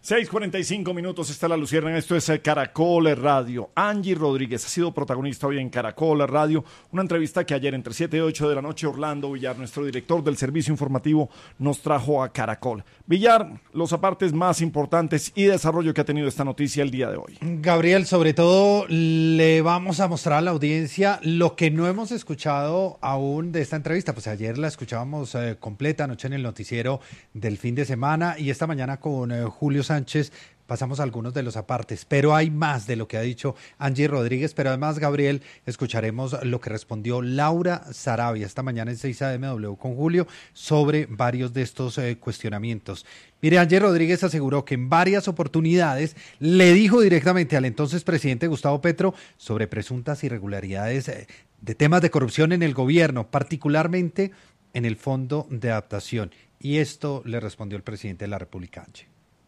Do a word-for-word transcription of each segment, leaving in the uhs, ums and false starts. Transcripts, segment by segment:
seis cuarenta y cinco minutos, está la Luciérnaga, esto es Caracol Radio. Angie Rodríguez ha sido protagonista hoy en Caracol Radio, una entrevista que ayer entre siete y ocho de la noche Orlando Villar, nuestro director del servicio informativo, nos trajo a Caracol. Villar, los apartes más importantes y desarrollo que ha tenido esta noticia el día de hoy. Gabriel, sobre todo le vamos a mostrar a la audiencia lo que no hemos escuchado aún de esta entrevista, pues ayer la escuchábamos eh, completa, anoche en el noticiero del fin de semana y esta mañana con eh, Julio Sánchez pasamos algunos de los apartes, pero hay más de lo que ha dicho Angie Rodríguez, pero además, Gabriel, escucharemos lo que respondió Laura Sarabia esta mañana en seis A M W con Julio sobre varios de estos eh, cuestionamientos. Mire, Angie Rodríguez aseguró que en varias oportunidades le dijo directamente al entonces presidente Gustavo Petro sobre presuntas irregularidades eh, de temas de corrupción en el gobierno, particularmente en el Fondo de Adaptación. Y esto le respondió el presidente de la República, Angie.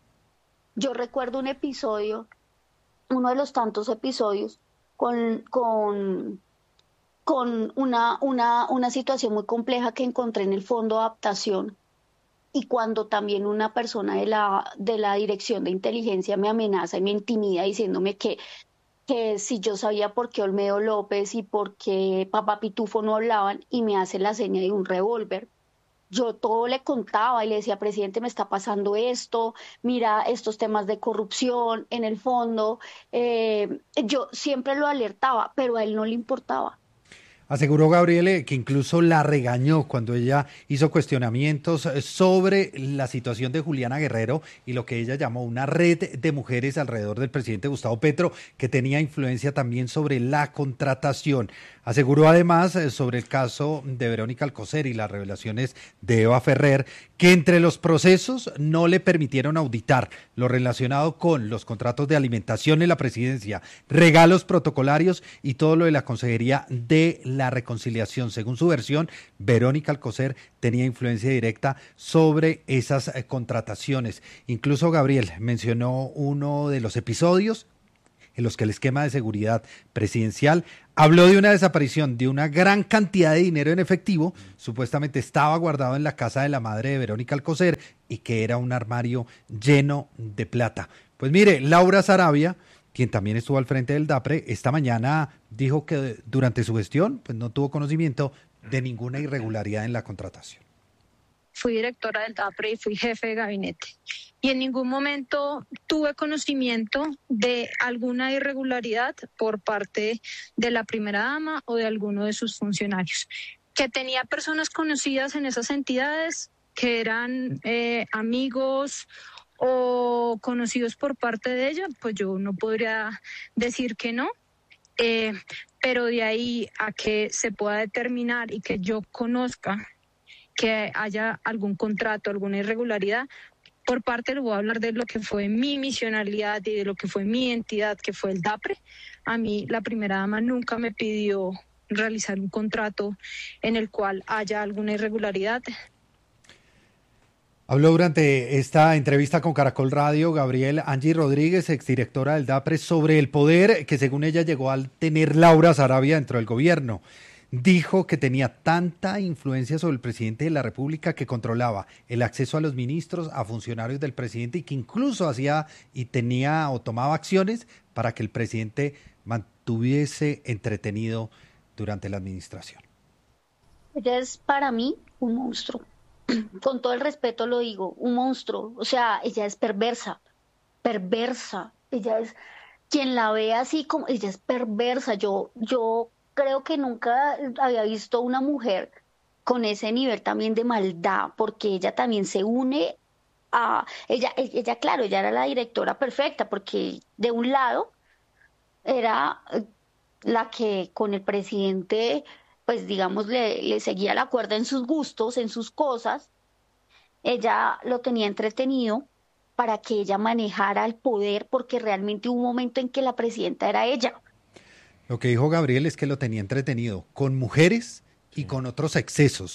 Yo recuerdo un episodio, uno de los tantos episodios, con, con, con una, una, una situación muy compleja que encontré en el Fondo de Adaptación, y cuando también una persona de la, de la Dirección de Inteligencia me amenaza y me intimida diciéndome que, que si yo sabía por qué Olmedo López y por qué Papá Pitufo no hablaban, y me hace la seña de un revólver. Yo todo le contaba y le decía, presidente, me está pasando esto, mira estos temas de corrupción en el fondo. Eh, yo siempre lo alertaba, pero a él no le importaba. Aseguró Gabriele que incluso la regañó cuando ella hizo cuestionamientos sobre la situación de Juliana Guerrero y lo que ella llamó una red de mujeres alrededor del presidente Gustavo Petro que tenía influencia también sobre la contratación. Aseguró además sobre el caso de Verónica Alcocer y las revelaciones de Eva Ferrer que entre los procesos no le permitieron auditar lo relacionado con los contratos de alimentación en la presidencia, regalos protocolarios y todo lo de la Consejería de la Reconciliación. Según su versión, Verónica Alcocer tenía influencia directa sobre esas eh, contrataciones. Incluso Gabriel mencionó uno de los episodios en los que el esquema de seguridad presidencial habló de una desaparición de una gran cantidad de dinero en efectivo, supuestamente estaba guardado en la casa de la madre de Verónica Alcocer y que era un armario lleno de plata. Pues mire, Laura Sarabia, quien también estuvo al frente del DAPRE, esta mañana dijo que durante su gestión pues no tuvo conocimiento de ninguna irregularidad en la contratación. Fui directora del DAPRE y fui jefe de gabinete. Y en ningún momento tuve conocimiento de alguna irregularidad por parte de la primera dama o de alguno de sus funcionarios. Que tenía personas conocidas en esas entidades, que eran eh, amigos o conocidos por parte de ella, pues yo no podría decir que no, eh, pero de ahí a que se pueda determinar y que yo conozca que haya algún contrato, alguna irregularidad, por parte, le voy a hablar de lo que fue mi misionalidad y de lo que fue mi entidad, que fue el DAPRE. A mí la primera dama nunca me pidió realizar un contrato en el cual haya alguna irregularidad. Habló durante esta entrevista con Caracol Radio Gabriel Angie Rodríguez, exdirectora del DAPRE, sobre el poder que según ella llegó a tener Laura Sarabia dentro del gobierno. Dijo que tenía tanta influencia sobre el presidente de la República que controlaba el acceso a los ministros, a funcionarios del presidente y que incluso hacía y tenía o tomaba acciones para que el presidente mantuviese entretenido durante la administración. Ella es para mí un monstruo. Con todo el respeto lo digo, un monstruo. O sea, ella es perversa, perversa. Ella es, quien la ve así como, ella es perversa. Yo, yo creo que nunca había visto una mujer con ese nivel también de maldad, porque ella también se une a, ella, ella, claro, ella era la directora perfecta, porque de un lado era la que con el presidente, pues digamos, le, le seguía la cuerda en sus gustos, en sus cosas. Ella lo tenía entretenido para que ella manejara el poder, porque realmente hubo un momento en que la presidenta era ella. Lo que dijo Gabriel es que lo tenía entretenido con mujeres y Sí. con otros excesos.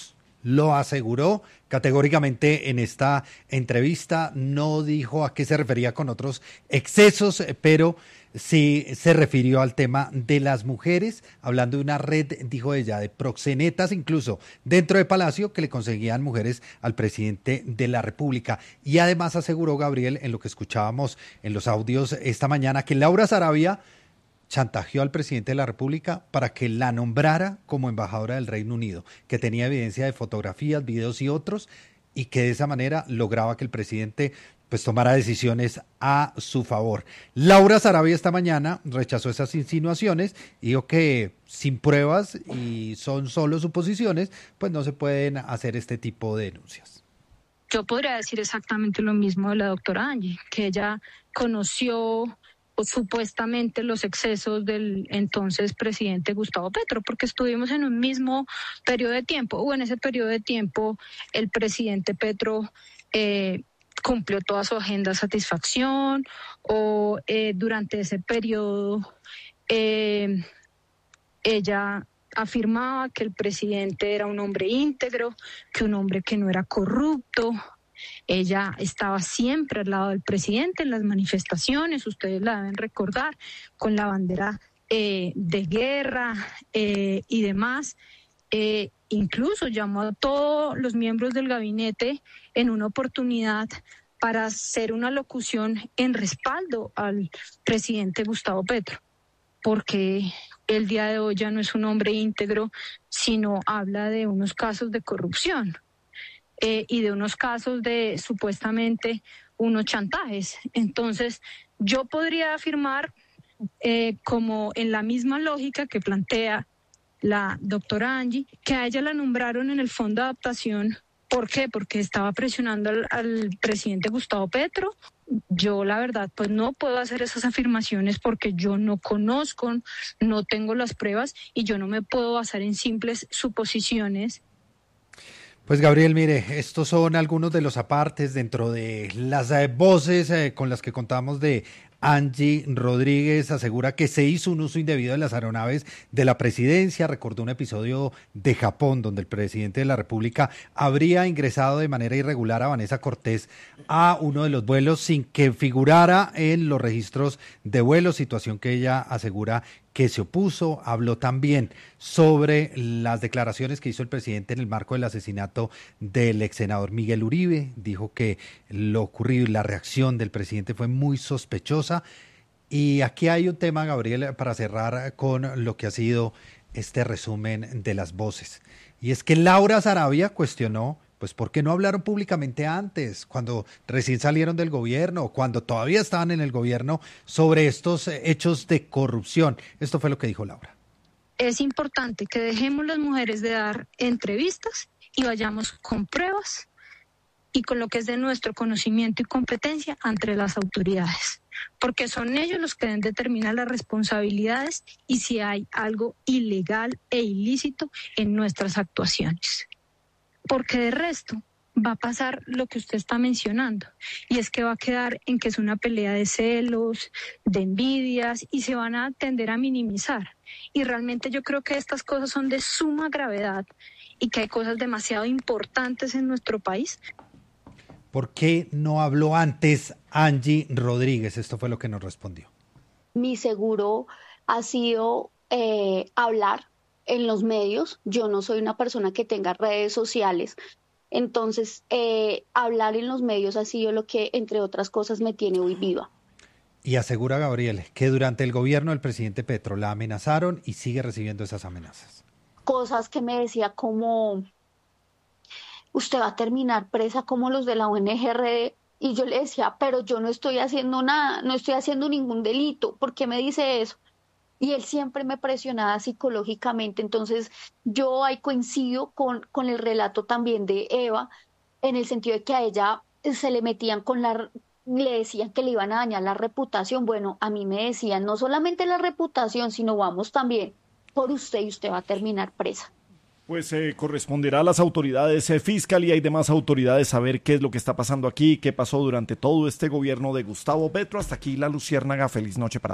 lo aseguró categóricamente en esta entrevista. No dijo a qué se refería con otros excesos, pero sí se refirió al tema de las mujeres, hablando de una red, dijo ella, de proxenetas incluso dentro de Palacio que le conseguían mujeres al presidente de la República. Y además aseguró, Gabriel, en lo que escuchábamos en los audios esta mañana, que Laura Sarabia chantajeó al presidente de la República para que la nombrara como embajadora del Reino Unido, que tenía evidencia de fotografías, videos y otros, y que de esa manera lograba que el presidente pues tomara decisiones a su favor. Laura Sarabia esta mañana rechazó esas insinuaciones y dijo que sin pruebas y son solo suposiciones, pues no se pueden hacer este tipo de denuncias. Yo podría decir exactamente lo mismo de la doctora Angie, que ella conoció supuestamente los excesos del entonces presidente Gustavo Petro, porque estuvimos en un mismo periodo de tiempo, o en ese periodo de tiempo el presidente Petro eh, cumplió toda su agenda de satisfacción, o eh, durante ese periodo eh, ella afirmaba que el presidente era un hombre íntegro, que un hombre que no era corrupto. Ella estaba siempre al lado del presidente en las manifestaciones, ustedes la deben recordar, con la bandera eh, de guerra eh, y demás. Eh, incluso llamó a todos los miembros del gabinete en una oportunidad para hacer una locución en respaldo al presidente Gustavo Petro, porque el día de hoy ya no es un hombre íntegro, sino habla de unos casos de corrupción eh, y de unos casos de supuestamente unos chantajes. Entonces, yo podría afirmar, eh, como en la misma lógica que plantea la doctora Angie, que a ella la nombraron en el Fondo de Adaptación. ¿Por qué? Porque estaba presionando al, al presidente Gustavo Petro. Yo, la verdad, pues no puedo hacer esas afirmaciones porque yo no conozco, no tengo las pruebas y yo no me puedo basar en simples suposiciones. Pues Gabriel, mire, estos son algunos de los apartes dentro de las eh, voces eh, con las que contamos de Angie Rodríguez. Asegura que se hizo un uso indebido de las aeronaves de la presidencia. Recordó un episodio de Japón donde el presidente de la República habría ingresado de manera irregular a Vanessa Cortés a uno de los vuelos sin que figurara en los registros de vuelo, situación que ella asegura que se opuso. Habló también sobre las declaraciones que hizo el presidente en el marco del asesinato del ex senador Miguel Uribe. Dijo que lo ocurrido y la reacción del presidente fue muy sospechosa. Y aquí hay un tema, Gabriel, para cerrar con lo que ha sido este resumen de las voces. Y es que Laura Sarabia cuestionó, pues, ¿por qué no hablaron públicamente antes, cuando recién salieron del gobierno, o cuando todavía estaban en el gobierno, sobre estos hechos de corrupción? Esto fue lo que dijo Laura. Es importante que dejemos las mujeres de dar entrevistas y vayamos con pruebas y con lo que es de nuestro conocimiento y competencia ante las autoridades, porque son ellos los que deben determinar las responsabilidades y si hay algo ilegal e ilícito en nuestras actuaciones. Porque de resto va a pasar lo que usted está mencionando, y es que va a quedar en que es una pelea de celos, de envidias, y se van a tender a minimizar. Y realmente yo creo que estas cosas son de suma gravedad y que hay cosas demasiado importantes en nuestro país. ¿Por qué no habló antes Angie Rodríguez? Esto fue lo que nos respondió. Mi seguro ha sido eh, hablar en los medios. Yo no soy una persona que tenga redes sociales, entonces eh, hablar en los medios ha sido lo que, entre otras cosas, me tiene hoy viva. Y asegura Gabriel que durante el gobierno del presidente Petro la amenazaron y sigue recibiendo esas amenazas. Cosas que me decía como, usted va a terminar presa como los de la O N G R D, y yo le decía, pero yo no estoy haciendo nada, no estoy haciendo ningún delito, ¿por qué me dice eso? Y él siempre me presionaba psicológicamente. Entonces yo ahí coincido con, con el relato también de Eva, en el sentido de que a ella se le metían con la, le decían que le iban a dañar la reputación. Bueno, a mí me decían no solamente la reputación, sino vamos también por usted y usted va a terminar presa. Pues eh, corresponderá a las autoridades, eh, fiscalía y demás autoridades, saber qué es lo que está pasando aquí, qué pasó durante todo este gobierno de Gustavo Petro. Hasta aquí La Luciérnaga. Feliz noche para todos.